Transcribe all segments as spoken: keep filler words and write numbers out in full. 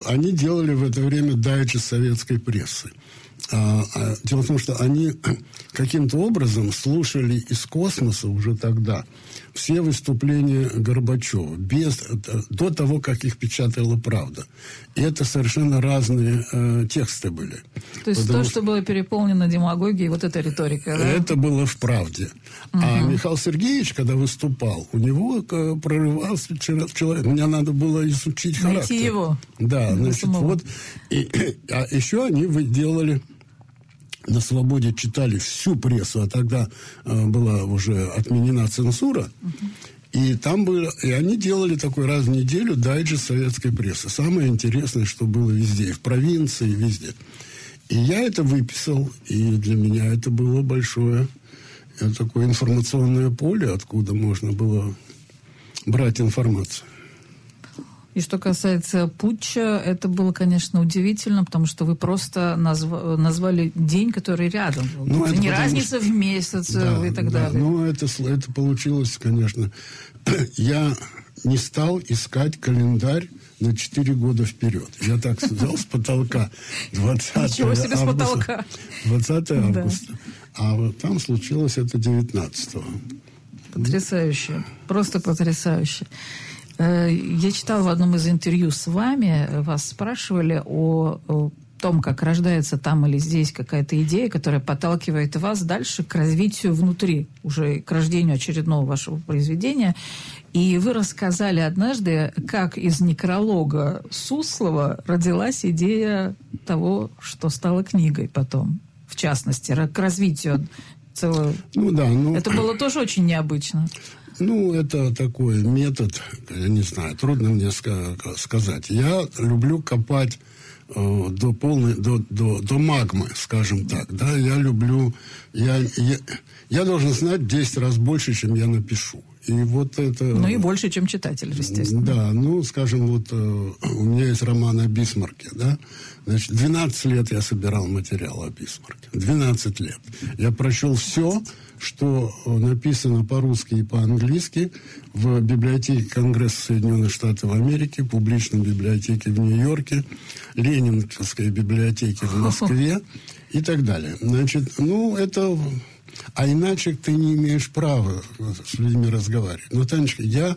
они делали в это время дайджест советской прессы. А, а, дело в том, что они каким-то образом слушали из космоса уже тогда все выступления Горбачева без, до того, как их печатала «Правда». И это совершенно разные э, тексты были. То есть то, что... что было переполнено демагогией, вот эта риторика, да? Это было в «Правде». Угу. А Михаил Сергеевич, когда выступал, у него прорывался человек. Мне надо было изучить характер. Найти его. Да, значит, вот. И, а еще они делали... На «Свободе» читали всю прессу, а тогда э, была уже отменена цензура. Uh-huh. И там было, и они делали такой раз в неделю дайджест советской прессы. Самое интересное, что было везде, и в провинции, и везде. И я это выписал, и для меня это было большое э, такое информационное поле, откуда можно было брать информацию. И что касается путча, это было, конечно, удивительно, потому что вы просто назв... назвали день, который рядом. Ну, это не потому, разница что... в месяц да, и так да, далее. Ну, это, это получилось, конечно. Я не стал искать календарь на четыре года вперед. Я так взял с потолка двадцатого августа. двадцатого августа. А вот там случилось это девятнадцатого. Потрясающе. Просто потрясающе. Я читала в одном из интервью с вами, вас спрашивали о, о том, как рождается там или здесь какая-то идея, которая подталкивает вас дальше к развитию внутри, уже к рождению очередного вашего произведения. И вы рассказали однажды, как из некролога Суслова родилась идея того, что стало книгой потом, в частности, к развитию целого. Ну да, ну... Это было тоже очень необычно. Ну, это такой метод, я не знаю, трудно мне сказать. Я люблю копать э, до полной, до, до, до магмы, скажем так. Да? Я люблю... Я, я, я должен знать в десять раз больше, чем я напишу. И вот это... Ну, и больше, чем читатель, естественно. Да, ну, скажем, вот э, у меня есть роман о Бисмарке, да? Значит, двенадцать лет я собирал материал о Бисмарке. двенадцать лет. Я прочел все, что написано по-русски и по-английски в библиотеке Конгресса Соединенных Штатов Америки, публичной библиотеке в Нью-Йорке, Ленинской библиотеке в Москве и так далее. Значит, ну, это... А иначе ты не имеешь права с людьми разговаривать. Но, Танечка, я...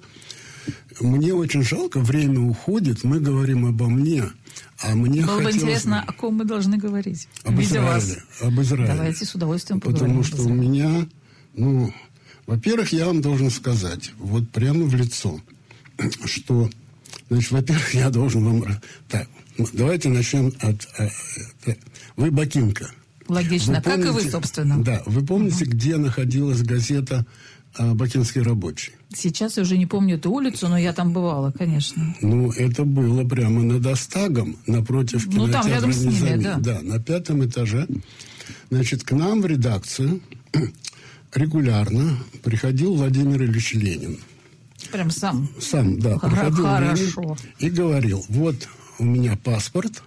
Мне очень жалко, время уходит, мы говорим обо мне, а мне Было хотелось... бы интересно, о ком мы должны говорить. Об Израиле, вас. об Израиле. Давайте с удовольствием поговорим. Потому что у меня, ну, во-первых, я вам должен сказать, вот прямо в лицо, что, значит, во-первых, я должен вам... Так, давайте начнем от... от вы бакинка. Логично, вы как помните, и вы, собственно. Да, вы помните, угу. где находилась газета «Бакинский рабочий»? Сейчас я уже не помню эту улицу, но я там бывала, конечно. Ну, это было прямо над Остагом, напротив кинотеатра. Ну, там рядом с ними, да. Да, на пятом этаже. Значит, к нам в редакцию регулярно приходил Владимир Ильич Ленин. Прям сам? Сам, да. Приходил Хорошо. Ленин и говорил, вот у меня паспорт,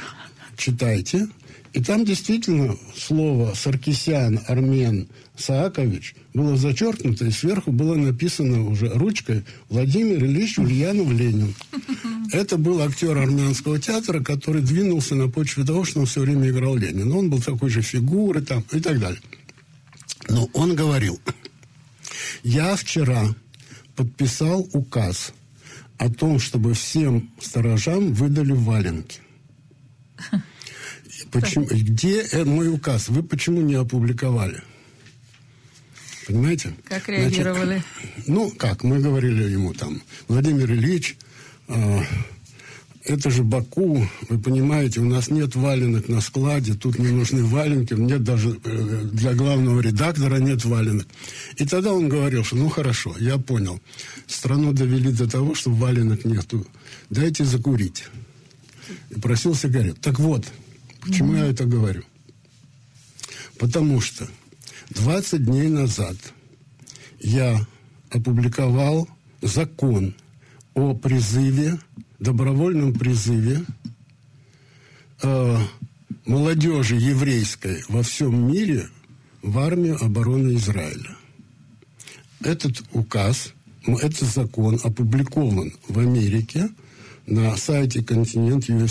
читайте. И там действительно слово «Саркисян», «Армен», «Саакович» было зачеркнуто, и сверху было написано уже ручкой «Владимир Ильич Ульянов Ленин». Это был актер армянского театра, который двинулся на почве того, что он все время играл Ленина. Он был такой же фигурой там и так далее. Но он говорил, я вчера подписал указ о том, чтобы всем сторожам выдали валенки. Почему, где мой указ? Вы почему не опубликовали? Понимаете? Как реагировали? Значит, ну, как, мы говорили ему там, Владимир Ильич, э, это же Баку, вы понимаете, у нас нет валенок на складе, тут не нужны валенки, нет даже э, для главного редактора нет валенок. И тогда он говорил, что ну хорошо, я понял, страну довели до того, что валенок нету, дайте закурить. И просил сигарет. Так вот, почему mm-hmm. я это говорю? Потому что двадцать дней назад я опубликовал закон о призыве, добровольном призыве э, молодежи еврейской во всем мире в армию обороны Израиля. Этот указ, этот закон опубликован в Америке на сайте Continent ю эс